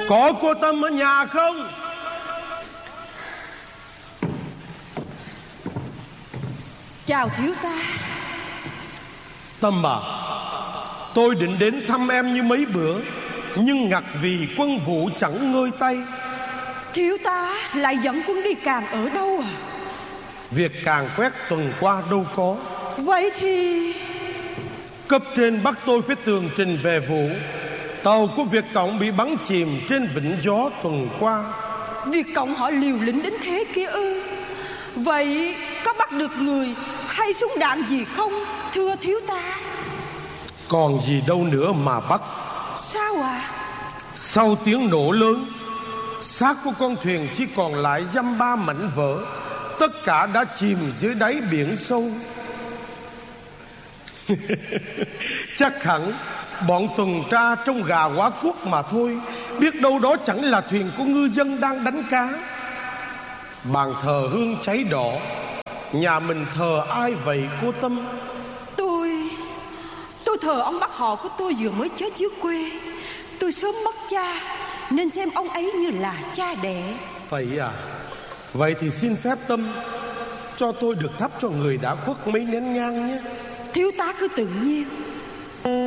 Có cô Tâm ở nhà không? Chào thiếu tá. Tâm à, tôi định đến thăm em như mấy bữa, nhưng ngặt vì quân vụ chẳng ngơi tay. Thiếu tá lại dẫn quân đi Càn ở đâu à? Việc Càn quét tuần qua đâu có. Vậy thì cấp trên bắt tôi phải tường trình về vụ tàu của Việt Cộng bị bắn chìm trên vịnh Gió tuần qua. Việt Cộng họ liều lĩnh đến thế kia ư? Vậy có bắt được người hay súng đạn gì không, thưa thiếu tá? Còn gì đâu nữa mà bắt. Sao à? Sau tiếng nổ lớn, xác của con thuyền chỉ còn lại dăm ba mảnh vỡ. Tất cả đã chìm dưới đáy biển sâu. Chắc hẳn bọn tuần tra trong Gà Quá Quốc mà thôi. Biết đâu đó chẳng là thuyền của ngư dân đang đánh cá. Bàn thờ hương cháy đỏ, nhà mình thờ ai vậy cô Tâm? Tôi thờ ông bác họ của tôi vừa mới chết dưới quê. Tôi sớm mất cha nên xem ông ấy như là cha đẻ. Vậy à? Vậy thì xin phép Tâm cho tôi được thắp cho người đã khuất mấy nén nhang nhé. Thiếu tá cứ tự nhiên.